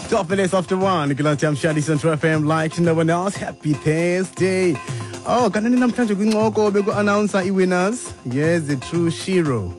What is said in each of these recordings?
Top minutes after 1. Kilanti Shadi Central FM like no one else. Happy Thursday. Oh, kanani namhlanje kwingxoko beku announce winners. Yes, the true Shiro.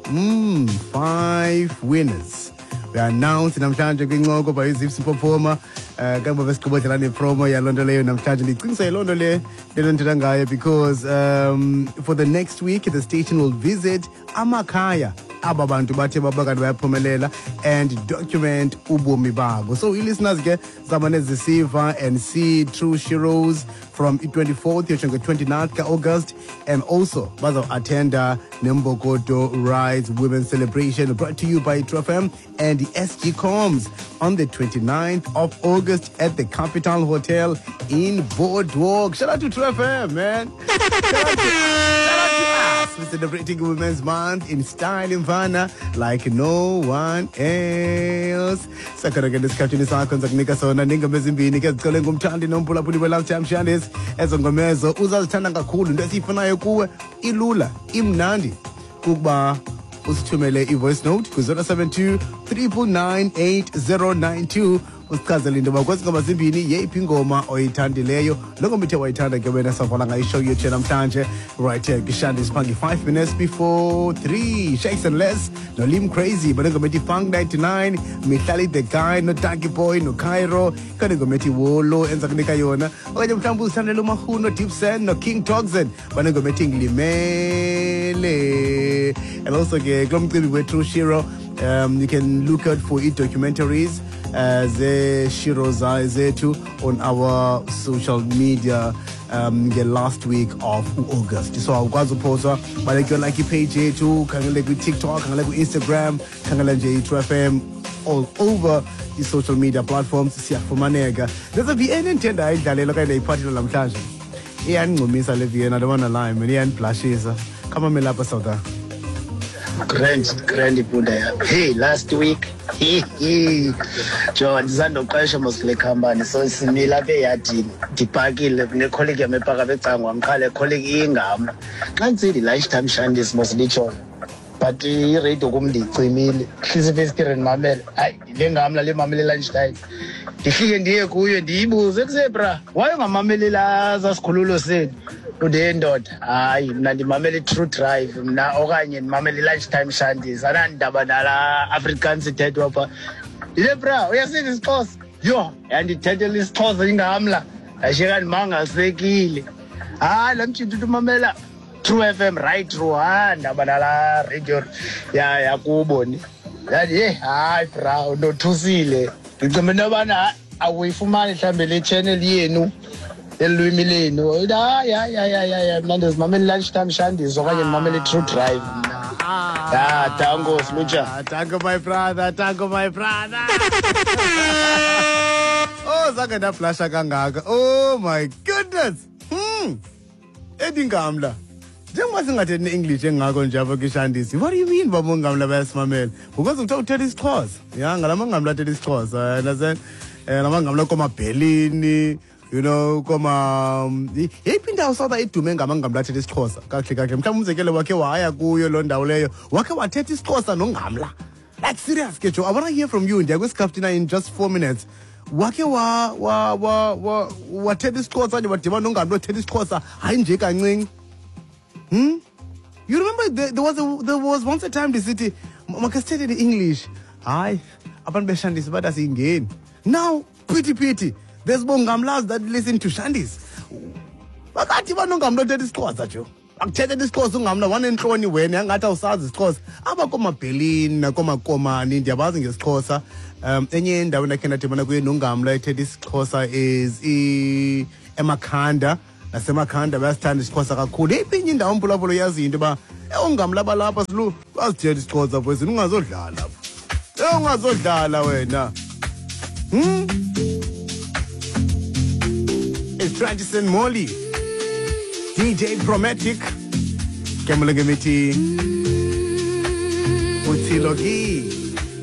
5 winners. We announced namhlanje kwingxoko by Zips performer. Kamba besigqibodlela ne promo yalonto leyo namhlanje liqinisa yilonto le lentela ngayo because for the next week the station will visit amakhaya aba bantu bathe babakade bayaphumelela and document ubomi babo. So listeners ke zamane zisiva and see true heroes from 24th to 29th August, and also bazo attend Nembokoto Rides Women's Celebration brought to you by True FM and the SG Coms on the 29th of August at the Capital Hotel in Boardwalk. Shout out to True FM, man. Shout out to us. We're celebrating Women's Month in style in Vanna like no one else. Sakara get this captain is akon zakunika sona ninga mezimbini ke zicole ngumthandi nompula phuli we love time shandis ezongomezo uzazithanda kakhulu into esiyifunayo kuwe ilula imnandi kuba usithumele i-voice note ku-072 399 8092 usichazele into bakwazi ngoma zimbini yeyiphi ingoma oyithandileyo lokho mithe wayithanda ke wena savala ngayishow yethu namhlanje right here kishandi spangi 5 minutes before 3 Shakes and Less no Lim Crazy but ngoma ithi Funk 99 Mihlali the Guy no Tanky Boy no Cairo kane ngoma ithi Wolo enza kunika yona okanye mhlawumbe usithandele uMahuno Dipsen no King Toxin bana ngoma ithi Ngilimele. And also ke kulomcimbi wethu Shiro you can look out for documentaries the Shiro's Zethu on our social media the last week of August. So I'll go to post but like your page too, kangale ku TikTok, kangale ku Instagram, kangale nje True FM all over the social media platforms. Siyafumaneka. There's a VN intenda ayidlalela kayile iparty namhlanje. Iyanqumisa le VN, I don't want to lie, man. Iyanibhlashisa. Kama melapha South Africa. Grand Buddha. Hey, last week, John Zando Kasha Muscle Company, so simila be yati, Tipaki, the colleague of Mepaka, one colleague Ingam. Can't see the lifetime shandis mostly chon. But the rate of Gumdi, 3 mil, she's a visitor and Mamel. I didn't Mamma Mamma lunchtime. The she and dear Kuya and Dibus, etc. Why Mamela Skululo said? To the end of Nandi Mameli True Drive, Na Orange, Mameli Lifetime Shanties, and Dabadala, African City Dropper. Lebra, we are seeing this course. Yo, and the title is Course in Amla. I share and manga, Seki. Let you do Mamela. True FM, right through, and Dabadala, Radio, Yakuboni. That, proud, no to see. It's a Menavana, away from my family channel, Yenu. Louis Mileno, Mandas Mamel Lunchtime Shandy, so I am Mameli True Drive. Tango, Sluja. Tango, my brother, Oh, Zagada Flasha Gangaga. Oh, my goodness. Edingamla. Jeng wasn't in English and Nagon Java Gishandis. What do you mean, Babungamla Best Mamel? Who goes to tell Teddy's cause? Young Alamangamla Teddy's cause. And Amangamla Coma Bellini. You know, come ipinda usada itumenga mangamla thethi isixhosa kahle kahle mhlawumbe umzekelo wakhe waya kuyo lo ndawo leyo wakhe wathethi isixhosa nongamla like serious ke jo I want to hear from you ndiyakwesikhaftina in just 4 minutes wakhe wathethi isixhosa nje wadibana nongamla othethi isixhosa hayi nje kancinci you remember there was once a time the city makasithethe in English hayi abantu beshandisa bathi asingeni now pity there's bongamlas that listen to Shandis. Bakathi banongamlo thethi isixhosa jo. Akuthethe isixhosa ungamla wanenhloni wena yangathi awusazi isixhosa. Abakoma Berlin nakomakomani ndiyabazi ngesixhosa. Enye indawo endakhe ndadibana kuyo nongamla ethethi isixhosa is eMakhanda. Nasemakhanda bayasithanda isixhosa kakhulu. Iphinye indawo mpulapulo yazi into ba ungamla balapha silu bazithethe isixhosa futhi ungazodlala. Ungazodlala wena. It's Tradition Molly, DJ Prometic, Kemula Gemiti, Utilogi.